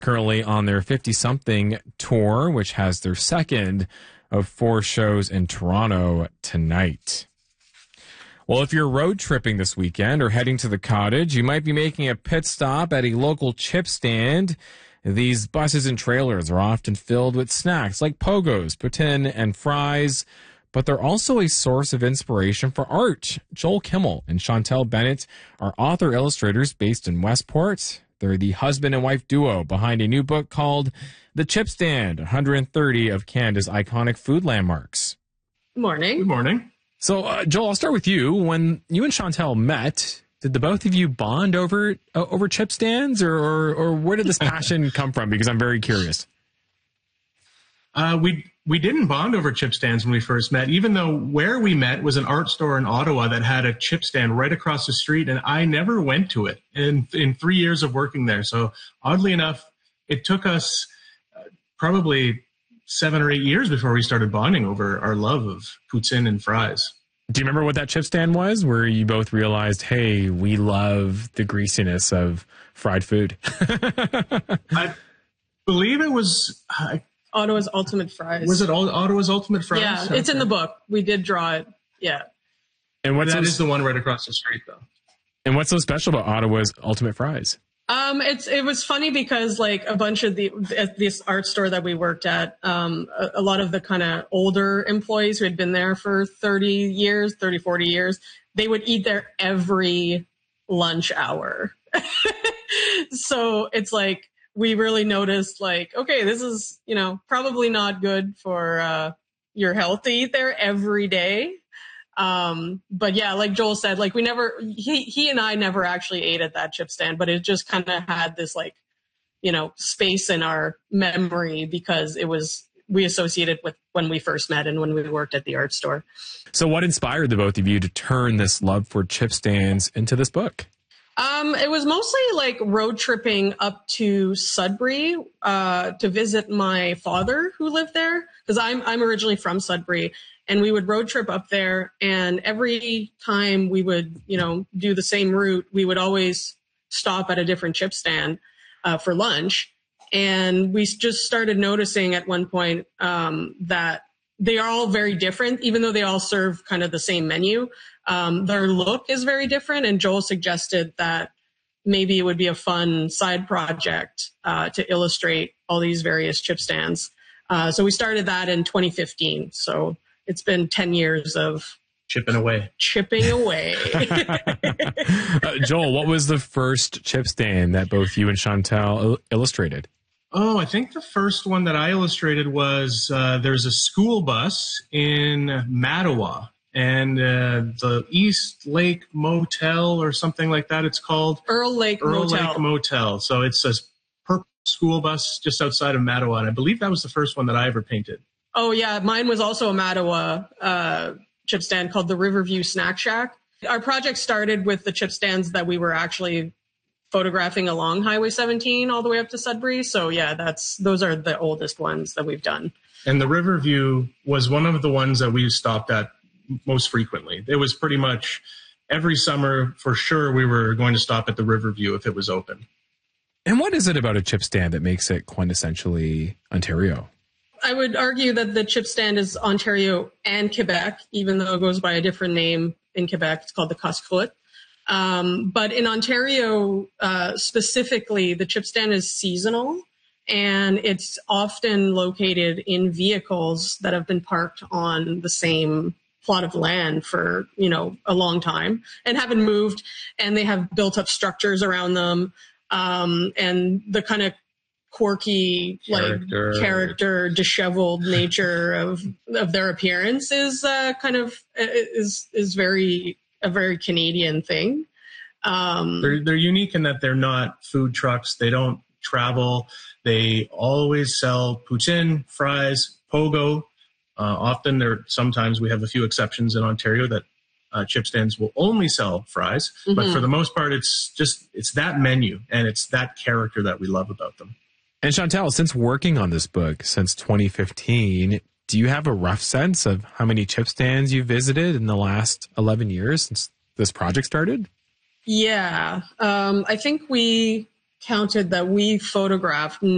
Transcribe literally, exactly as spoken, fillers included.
currently on their fifty-something tour, which has their second of four shows in Toronto tonight. Well, if you're road tripping this weekend or heading to the cottage, you might be making a pit stop at a local chip stand. These buses and trailers are often filled with snacks like pogos, poutine, and fries, but they're also a source of inspiration for art. Joel Kimmel and Chantel Bennett are author-illustrators based in Westport. They're the husband and wife duo behind a new book called The Chip Stand, one hundred thirty of Canada's iconic food landmarks. Good morning. Good morning. So, uh, Joel, I'll start with you. When you and Chantel met, did the both of you bond over uh, over chip stands, or, or or where did this passion come from? Because I'm very curious. Uh, we we didn't bond over chip stands when we first met, even though where we met was an art store in Ottawa that had a chip stand right across the street, and I never went to it in in three years of working there. So oddly enough, it took us uh, probably seven or eight years before we started bonding over our love of poutine and fries. Do you remember what that chip stand was, where you both realized, hey, we love the greasiness of fried food? I believe it was... Uh, Ottawa's Ultimate Fries. Was it all Ottawa's Ultimate Fries? Yeah, it's in the book. We did draw it. Yeah. And what's that so, is the one right across the street, though. And what's so special about Ottawa's Ultimate Fries? Um, it's it was funny because like a bunch of the at this art store that we worked at, um, a, a lot of the kind of older employees who had been there for thirty years, thirty, forty years, they would eat there every lunch hour. So it's like we really noticed like, okay, this is, you know, probably not good for uh, your health to eat there every day. Um, but yeah, like Joel said, like we never, he, he and I never actually ate at that chip stand, but it just kind of had this like, you know, space in our memory because it was, we associated with when we first met and when we worked at the art store. So what inspired the both of you to turn this love for chip stands into this book? Um, it was mostly like road tripping up to Sudbury, uh, to visit my father who lived there. Cause I'm, I'm originally from Sudbury. And we would road trip up there, and every time we would, you know, do the same route, we would always stop at a different chip stand uh, for lunch. And we just started noticing at one point um, that they are all very different, even though they all serve kind of the same menu. Um, their look is very different. And Joel suggested that maybe it would be a fun side project uh, to illustrate all these various chip stands. Uh, so we started that in twenty fifteen. So it's been ten years of chipping away. Chipping away. uh, Joel, what was the first chip stand that both you and Chantel il- illustrated? Oh, I think the first one that I illustrated was uh, there's a school bus in Mattawa, and uh, the East Lake Motel or something like that it's called. Earl Lake Earl Motel. Lake Motel. So it's a purple school bus just outside of Mattawa, and I believe that was the first one that I ever painted. Oh, yeah. Mine was also a Mattawa uh, chip stand called the Riverview Snack Shack. Our project started with the chip stands that we were actually photographing along Highway seventeen all the way up to Sudbury. So, yeah, that's those are the oldest ones that we've done. And the Riverview was one of the ones that we stopped at most frequently. It was pretty much every summer, for sure, we were going to stop at the Riverview if it was open. And what is it about a chip stand that makes it quintessentially Ontario? I would argue that the chip stand is Ontario and Quebec, even though it goes by a different name in Quebec. It's called the casse-croûte. Um, but in Ontario, uh, specifically, the chip stand is seasonal, and it's often located in vehicles that have been parked on the same plot of land for, you know, a long time and haven't moved, and they have built up structures around them. Um, and the kind of quirky, character. like character, disheveled nature of of their appearance is uh, kind of is is very a very Canadian thing. Um, they're they're unique in that they're not food trucks. They don't travel. They always sell poutine, fries, pogo. Uh, often, there sometimes we have a few exceptions in Ontario that uh, chip stands will only sell fries, mm-hmm. but for the most part, it's just it's that menu and it's that character that we love about them. And Chantel, since working on this book since twenty fifteen, do you have a rough sense of how many chip stands you visited in the last eleven years since this project started? Yeah, um, I think we counted that we photographed